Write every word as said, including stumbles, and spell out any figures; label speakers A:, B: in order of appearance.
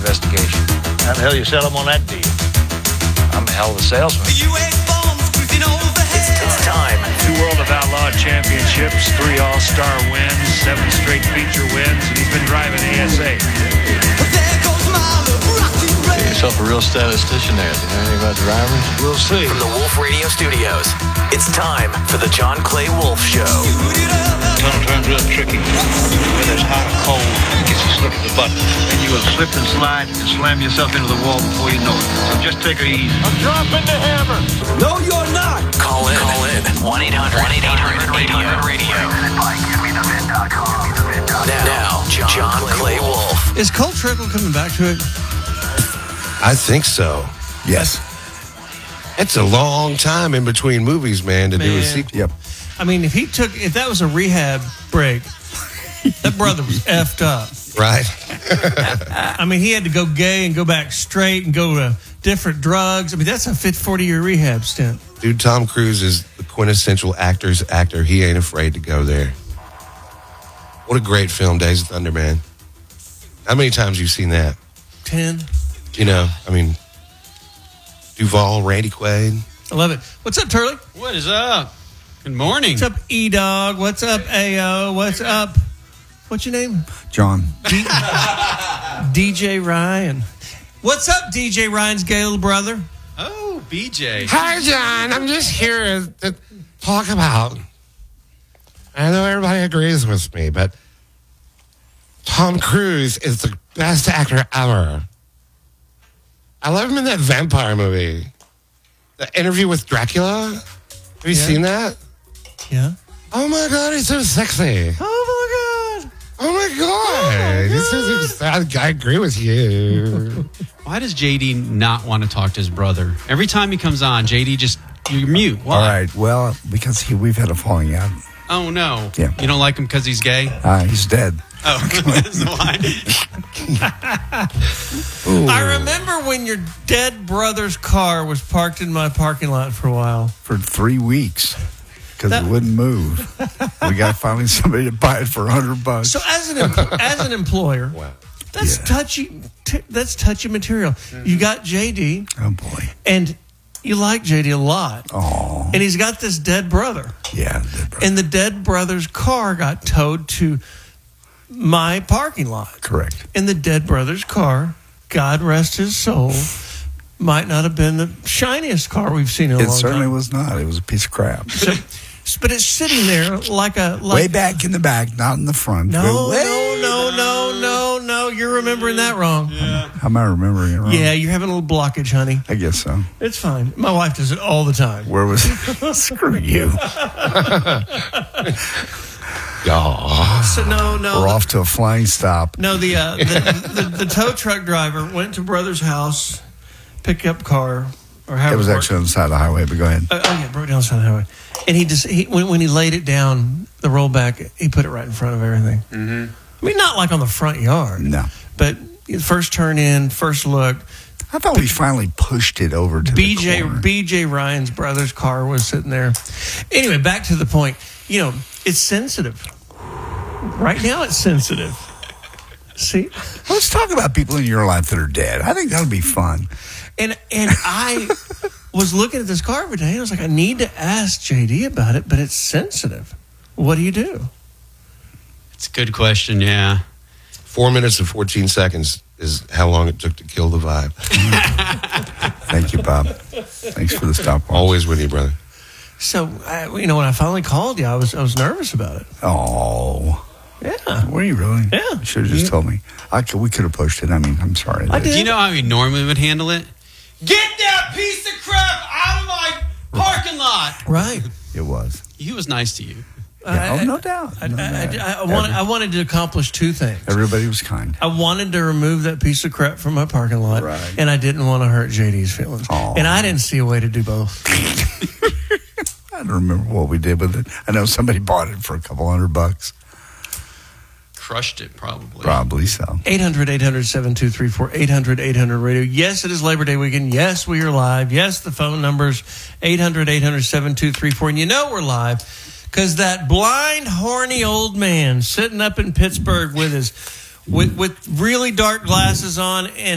A: investigation. How the hell you sell them on that deal? I'm a hell of a salesman.
B: It's time.
C: Two World of Outlaw championships, three All-Star wins, seven straight feature wins, and he's been driving A S A.
A: Get yourself a real statistician there. Do you know anything about drivers? We'll see.
B: From the Wolf Radio Studios, it's time for the John Clay Wolf Show.
A: Tunnel turns real tricky. When there's hot or cold, it gets you slipping the button. And you're going to slip and slide and slam yourself into the wall before you know it. So just take her easy. I'm dropping the hammer. No, you're not.
B: Call in. Call in. one eight hundred eight hundred radio. Now, John, John Clay Wolf.
D: Is Cole Trickle coming back to it?
E: I think so.
F: Yes.
E: It's a long time in between movies, man, to
D: Man.
E: do a sequel.
F: Yep.
D: I mean, if he took, if that was a rehab break, that brother was effed up.
E: Right?
D: I mean, he had to go gay and go back straight and go to different drugs. I mean, that's a forty-year rehab stint.
E: Dude, Tom Cruise is the quintessential actor's actor. He ain't afraid to go there. What a great film, Days of Thunder, man. How many times have you seen that?
D: Ten.
E: You know, I mean, Duvall, Randy Quaid.
D: I love it. What's up, Turley?
G: What is up? Good morning.
D: What's up, E-Dog? What's up, A O? What's up? What's your name?
F: John.
D: D- D J Ryan. What's up, D J Ryan's gay little brother?
G: Oh, B J.
E: Hi, John. I'm just here to talk about. I know everybody agrees with me, but Tom Cruise is the best actor ever. I love him in that vampire movie. The Interview with Dracula. Have you
D: Yeah.
E: seen that?
D: Yeah.
E: Oh, my God. He's so sexy.
D: Oh, my God.
E: Oh, my God. He's so- I, I agree with you.
G: Why does J D not want to talk to his brother? Every time he comes on, J D just, you're mute. Why?
F: All right. Well, because he, we've had a falling out.
G: Oh, no.
F: Yeah.
G: You don't like him because he's gay?
F: Uh, he's dead.
G: Oh, that's why.
D: I remember when your dead brother's car was parked in my parking lot for a while.
F: For three weeks because
D: That-
F: it wouldn't move. We got finally somebody to buy it for a hundred bucks.
D: So as an em- as an employer, that's
F: Yeah.
D: touchy. T- that's touchy material. You got J D,
F: Oh boy.
D: and you like J D a lot,
F: Oh
D: and he's got this dead brother,
F: yeah. dead brother.
D: and the dead brother's car got towed to my parking lot,
F: Correct.
D: and the dead brother's car, God rest his soul, might not have been the shiniest car we've seen in a
F: It
D: long
F: certainly
D: time.
F: was not. It was a piece of crap.
D: So, but it's sitting there like a like
F: way back in the back, not in the front.
D: No,
F: but way-
D: no, no, no, no, no. You're remembering that wrong. Yeah.
F: How am I remembering it wrong?
D: Yeah, you're having a little blockage, honey.
F: I guess so.
D: It's fine. My wife does it all the time.
F: Where was Screw you.
E: Yeah.
D: So no, no.
F: We're off to a flying stop.
D: No, the, uh, the, the the tow truck driver went to brother's house, pickup car, or however
F: It was
D: it
F: actually on the side of the highway, but go ahead.
D: worked. Uh, oh yeah, broke down the side of the highway. And he just he when, when he laid it down, the rollback, he put it right in front of everything. Mm-hmm. I mean, not like on the front yard.
F: No.
D: But first turn in, first look.
F: I thought we finally pushed it over to
D: B
F: the
D: J
F: corner.
D: B J Ryan's brother's car was sitting there. Anyway, back to the point. You know, it's sensitive. Right now, it's sensitive. See,
F: Let's talk about people in your life that are dead. I think that would be fun.
D: and and I was looking at this car every day, and I was like, I need to ask J D about it, but it's sensitive. What do you do?
G: It's a good question, yeah.
E: Four minutes and fourteen seconds is how long it took to kill the vibe.
F: Thank you, Bob. Thanks for the stop.
E: Always with you, brother.
D: So, I, you know, when I finally called you, I was I was nervous about it.
F: Oh,
D: Yeah,
F: were you really?
D: Yeah.
F: You should have just told me. I could, we could have pushed it. I mean, I'm sorry.
D: I did.
G: Do you know how he normally would handle it? Get that piece of crap out of my parking lot.
D: right.
F: It was.
G: He was nice to you.
F: Yeah,
D: I-
F: oh, no doubt.
D: I,
F: No
D: I,
F: doubt.
D: I, I, wanted,
F: Every-
D: I wanted to accomplish two things.
F: Everybody was kind.
D: I wanted to remove that piece of crap from my parking lot,
F: Right.
D: and I didn't want to hurt J D's feelings.
F: Aw.
D: And I didn't see a way to do both.
F: I don't remember what we did with it. I know somebody bought it for a couple hundred bucks.
G: Crushed it, probably.
F: Probably so.
D: eight hundred, eight hundred, seven two three four, eight hundred, eight hundred radio. Yes, it is Labor Day weekend. Yes, we are live. Yes, the phone number's eight hundred, eight hundred, seven two three four. And you know we're live because that blind, horny old man sitting up in Pittsburgh with his with, with really dark glasses on and